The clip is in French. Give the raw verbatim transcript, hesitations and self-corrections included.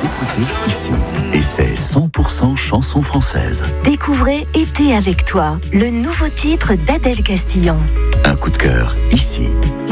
écoutez ici. Et c'est cent pour cent chanson française. Découvrez Été avec toi, le nouveau titre d'Adèle Castillon. Un coup de cœur ici.